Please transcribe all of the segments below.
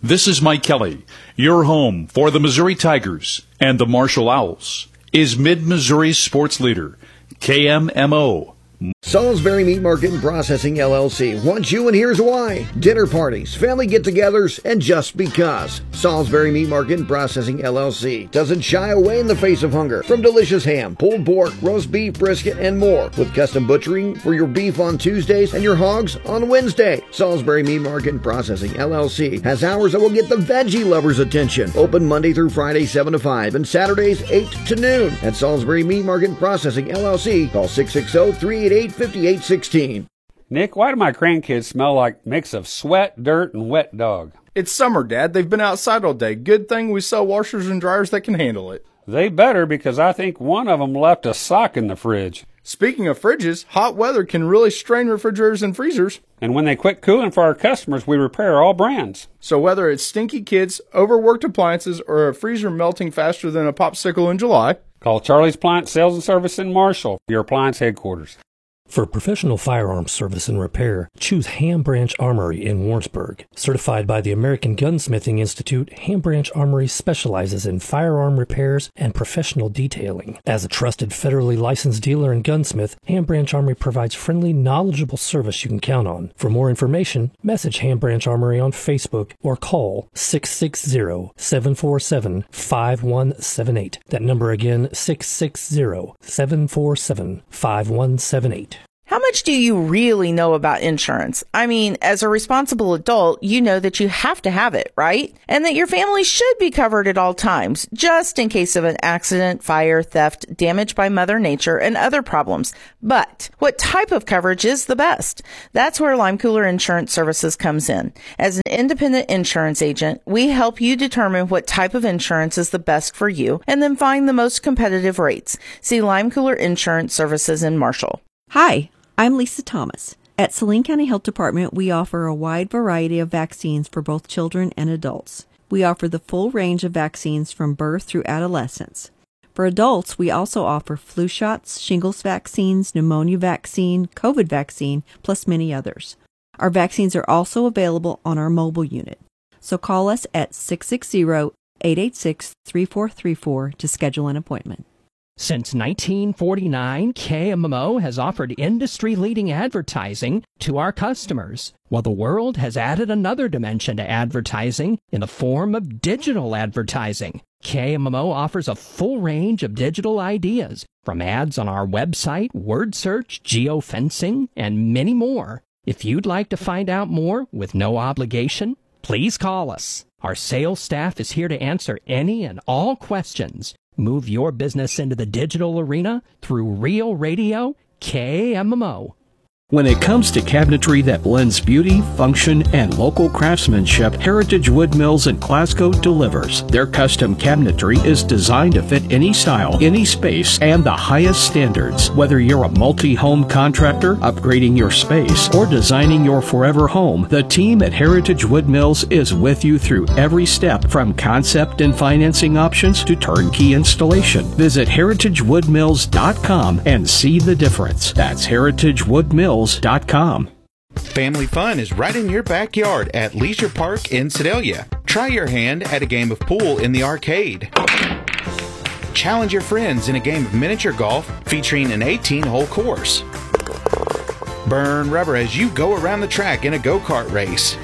This is Mike Kelly. Your home for the Missouri Tigers and the Marshall Owls is Mid-Missouri's sports leader, KMMO. Salisbury Meat Market and Processing LLC wants you, and here's why. Dinner parties, family get-togethers, and just because. Salisbury Meat Market and Processing LLC doesn't shy away in the face of hunger. From delicious ham, pulled pork, roast beef, brisket, and more. With custom butchering for your beef on Tuesdays and your hogs on Wednesday. Salisbury Meat Market and Processing LLC has hours that will get the veggie lovers' attention. Open Monday through Friday 7 to 5 and Saturdays 8 to noon. At Salisbury Meat Market and Processing LLC, call 660-388-5816. Nick, why do my grandkids smell like a mix of sweat, dirt, and wet dog? It's summer, Dad. They've been outside all day. Good thing we sell washers and dryers that can handle it. They better, because I think one of them left a sock in the fridge. Speaking of fridges, hot weather can really strain refrigerators and freezers. And when they quit cooling for our customers, we repair all brands. So whether it's stinky kids, overworked appliances, or a freezer melting faster than a popsicle in July, call Charlie's Appliance Sales and Service in Marshall, your appliance headquarters. For professional firearms service and repair, choose Ham Branch Armory in Warrensburg. Certified by the American Gunsmithing Institute, Ham Branch Armory specializes in firearm repairs and professional detailing. As a trusted federally licensed dealer and gunsmith, Ham Branch Armory provides friendly, knowledgeable service you can count on. For more information, message Ham Branch Armory on Facebook or call 660-747-5178. That number again, 660-747-5178. How much do you really know about insurance? I mean, as a responsible adult, you know that you have to have it, right? And that your family should be covered at all times, just in case of an accident, fire, theft, damage by Mother Nature, and other problems. But what type of coverage is the best? That's where Lime Cooler Insurance Services comes in. As an independent insurance agent, we help you determine what type of insurance is the best for you and then find the most competitive rates. See Lime Cooler Insurance Services in Marshall. Hi, I'm Lisa Thomas. At Saline County Health Department, we offer a wide variety of vaccines for both children and adults. We offer the full range of vaccines from birth through adolescence. For adults, we also offer flu shots, shingles vaccines, pneumonia vaccine, COVID vaccine, plus many others. Our vaccines are also available on our mobile unit. So call us at 660-886-3434 to schedule an appointment. Since 1949, KMMO has offered industry-leading advertising to our customers, while the world has added another dimension to advertising in the form of digital advertising. KMMO offers a full range of digital ideas, from ads on our website, word search, geofencing, and many more. If you'd like to find out more with no obligation, please call us. Our sales staff is here to answer any and all questions. Move your business into the digital arena through Real Radio KMMO. When it comes to cabinetry that blends beauty, function, and local craftsmanship, Heritage Wood Mills in Glasgow delivers. Their custom cabinetry is designed to fit any style, any space, and the highest standards. Whether you're a multi-home contractor, upgrading your space, or designing your forever home, the team at Heritage Wood Mills is with you through every step, from concept and financing options to turnkey installation. Visit heritagewoodmills.com and see the difference. That's heritagewoodmills.com. Family fun is right in your backyard at Leisure Park in Sedalia. Try your hand at a game of pool in the arcade. Challenge your friends in a game of miniature golf featuring an 18-hole course. Burn rubber as you go around the track in a go-kart race.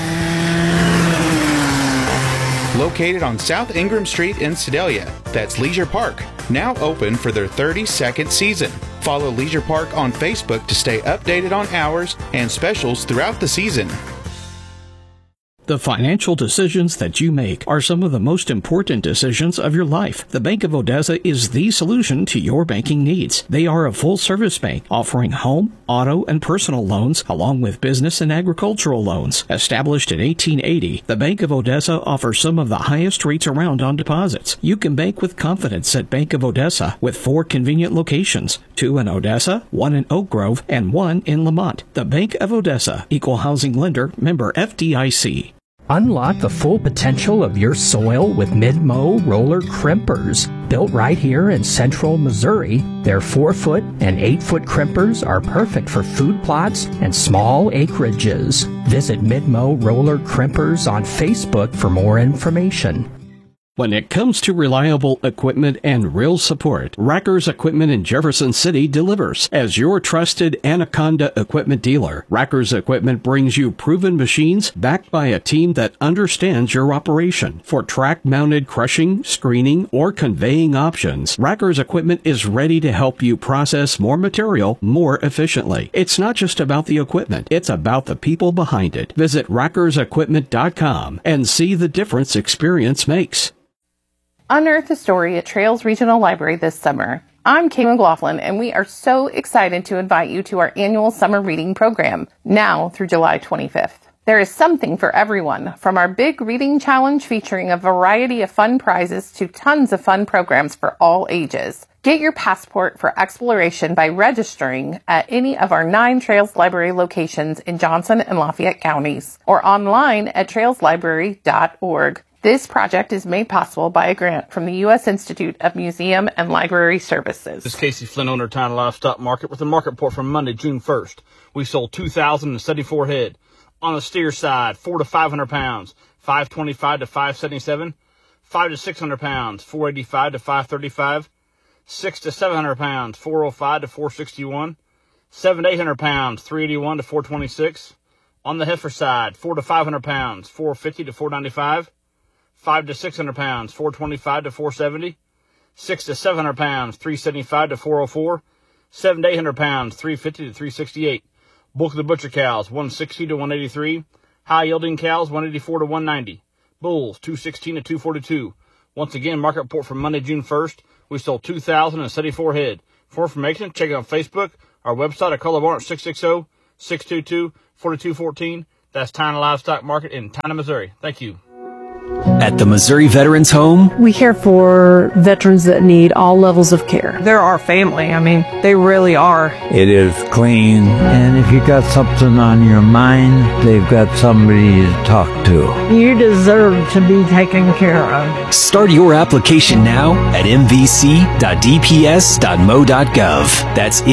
Located on South Ingram Street in Sedalia, that's Leisure Park, now open for their 32nd season. Follow Leisure Park on Facebook to stay updated on hours and specials throughout the season. The financial decisions that you make are some of the most important decisions of your life. The Bank of Odessa is the solution to your banking needs. They are a full-service bank offering home, auto, and personal loans, along with business and agricultural loans. Established in 1880, the Bank of Odessa offers some of the highest rates around on deposits. You can bank with confidence at Bank of Odessa with 4 convenient locations, 2 in Odessa, 1 in Oak Grove, and 1 in Lamont. The Bank of Odessa, Equal Housing Lender, member FDIC. Unlock the full potential of your soil with Mid-Mow roller crimpers. Built right here in central Missouri, their 4-foot and 8-foot crimpers are perfect for food plots and small acreages. Visit Mid-Mow roller crimpers on Facebook for more information. When it comes to reliable equipment and real support, Rackers Equipment in Jefferson City delivers. As your trusted Anaconda equipment dealer, Rackers Equipment brings you proven machines backed by a team that understands your operation. For track-mounted crushing, screening, or conveying options, Rackers Equipment is ready to help you process more material more efficiently. It's not just about the equipment, it's about the people behind it. Visit rackersequipment.com and see the difference experience makes. Unearth a story at Trails Regional Library this summer. I'm Kay McLaughlin, and we are so excited to invite you to our annual summer reading program, now through July 25th. There is something for everyone, from our big reading challenge featuring a variety of fun prizes to tons of fun programs for all ages. Get your passport for exploration by registering at any of our 9 Trails Library locations in Johnson and Lafayette counties, or online at trailslibrary.org. This project is made possible by a grant from the U.S. Institute of Museum and Library Services. This is Casey Flynn, owner of Town Livestock Market, with a market report from Monday, June 1st. We sold 2,074 head. On the steer side, 400 to 500 pounds, 525 to 577, 500 to 600 pounds, 485 to 535, 600 to 700 pounds, 405 to 461, 700 to 800 pounds, 381 to 426. On the heifer side, 400 to 500 pounds, 450 to 495. 500 to 600 pounds, 425 to 470. 600 to 700 pounds, 375 to 404. 700 to 800 pounds, 350 to 368. Bulk of the butcher cows, 160 to 183. High yielding cows, 184 to 190. Bulls, 216 to 242. Once again, market report from Monday, June 1st. We sold 2,074 head. For information, check it out on Facebook, our website, or call the barn at 660-622-4214. That's Town Livestock Market in Town, Missouri. Thank you. At the Missouri Veterans Home, we care for veterans that need all levels of care. They're our family. I mean, they really are. It is clean, and if you got something on your mind, they've got somebody to talk to. You deserve to be taken care of. Start your application now at mvc.dps.mo.gov. That's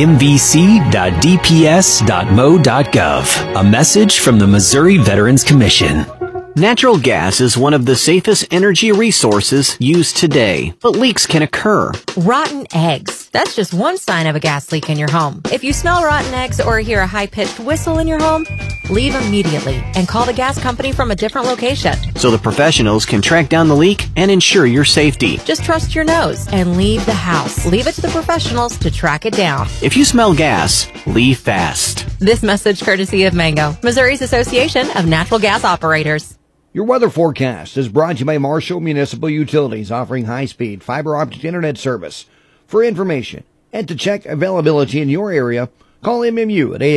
mvc.dps.mo.gov. A message from the Missouri Veterans Commission. Natural gas is one of the safest energy resources used today, but leaks can occur. Rotten eggs. That's just one sign of a gas leak in your home. If you smell rotten eggs or hear a high-pitched whistle in your home, leave immediately and call the gas company from a different location, so the professionals can track down the leak and ensure your safety. Just trust your nose and leave the house. Leave it to the professionals to track it down. If you smell gas, leave fast. This message courtesy of Mango, Missouri's Association of Natural Gas Operators. Your weather forecast is brought to you by Marshall Municipal Utilities, offering high-speed fiber optic internet service. For information and to check availability in your area, call MMU at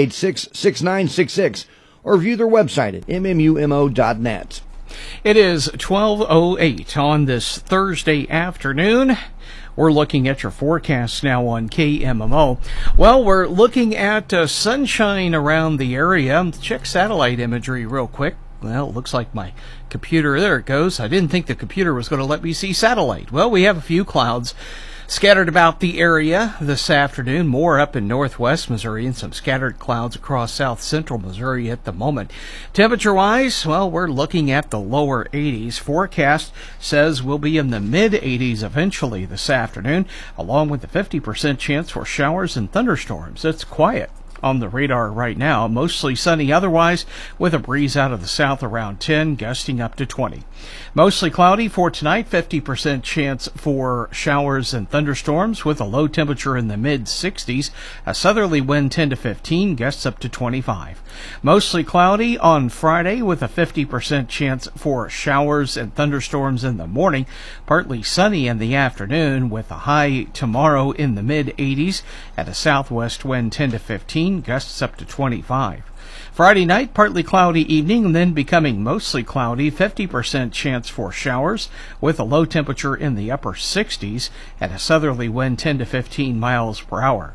886-6966 or view their website at mmUMO.net. It is 12:08 on this Thursday afternoon. We're looking at your forecast now on KMMO. Well, we're looking at sunshine around the area. Check satellite imagery real quick. Well, it looks like my computer, there it goes. I didn't think the computer was going to let me see satellite. Well, we have a few clouds scattered about the area this afternoon, more up in northwest Missouri, and some scattered clouds across south central Missouri at the moment. Temperature-wise, well, we're looking at the lower 80s. Forecast says we'll be in the mid-80s eventually this afternoon, along with a 50% chance for showers and thunderstorms. It's quiet on the radar right now. Mostly sunny otherwise, with a breeze out of the south around 10, gusting up to 20. Mostly cloudy for tonight, 50% chance for showers and thunderstorms, with a low temperature in the mid-60s, a southerly wind 10 to 15, gusts up to 25. Mostly cloudy on Friday, with a 50% chance for showers and thunderstorms in the morning, partly sunny in the afternoon, with a high tomorrow in the mid-80s, at a southwest wind 10 to 15, gusts up to 25. Friday night, partly cloudy evening, and then becoming mostly cloudy, 50% chance for showers, with a low temperature in the upper 60s, at a southerly wind 10 to 15 miles per hour.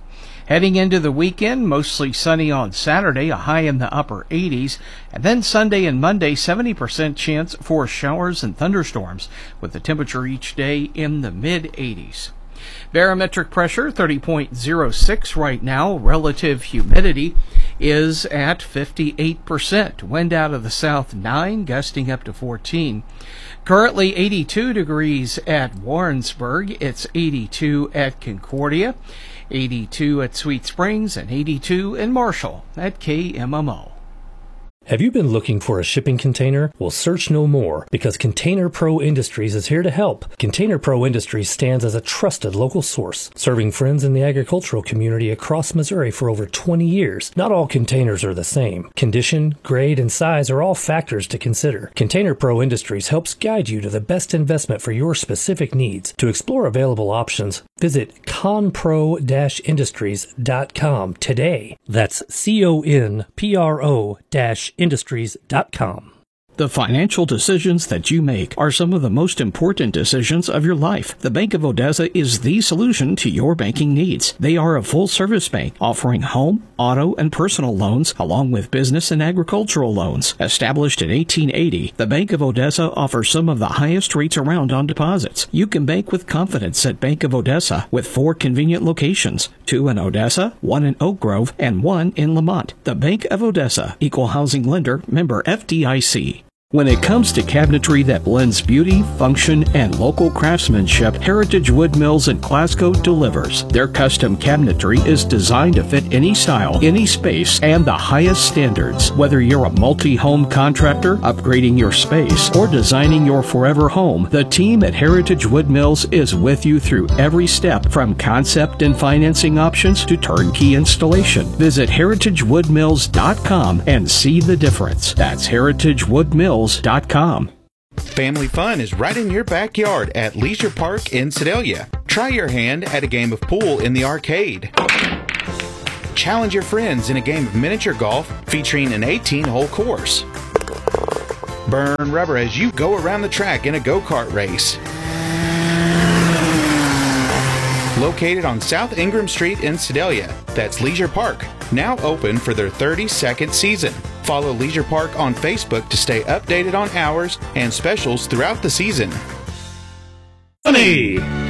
Heading into the weekend, mostly sunny on Saturday, a high in the upper 80s, and then Sunday and Monday, 70% chance for showers and thunderstorms, with the temperature each day in the mid-80s. Barometric pressure 30.06 right now. Relative humidity is at 58%. Wind out of the south 9, gusting up to 14. Currently 82 degrees at Warrensburg. It's 82 at Concordia, 82 at Sweet Springs, and 82 in Marshall at KMMO. Have you been looking for a shipping container? Well, search no more, because Container Pro Industries is here to help. Container Pro Industries stands as a trusted local source, serving friends in the agricultural community across Missouri for over 20 years. Not all containers are the same. Condition, grade, and size are all factors to consider. Container Pro Industries helps guide you to the best investment for your specific needs. To explore available options, visit conpro-industries.com today. That's CONPRO-industries.com. The financial decisions that you make are some of the most important decisions of your life. The Bank of Odessa is the solution to your banking needs. They are a full-service bank offering home, auto, and personal loans, along with business and agricultural loans. Established in 1880, the Bank of Odessa offers some of the highest rates around on deposits. You can bank with confidence at Bank of Odessa with 4 convenient locations, 2 in Odessa, 1 in Oak Grove, and 1 in Lamont. The Bank of Odessa, Equal Housing Lender, member FDIC. When it comes to cabinetry that blends beauty, function, and local craftsmanship, Heritage Wood Mills in Glasgow delivers. Their custom cabinetry is designed to fit any style, any space, and the highest standards. Whether you're a multi-home contractor, upgrading your space, or designing your forever home, the team at Heritage Wood Mills is with you through every step, from concept and financing options to turnkey installation. Visit heritagewoodmills.com and see the difference. That's heritagewoodmills.com. Family fun is right in your backyard at Leisure Park in Sedalia. Try your hand at a game of pool in the arcade. Challenge your friends in a game of miniature golf featuring an 18-hole course. Burn rubber as you go around the track in a go-kart race. Located on South Ingram Street in Sedalia, that's Leisure Park, now open for their 32nd season. Follow Leisure Park on Facebook to stay updated on hours and specials throughout the season. Money!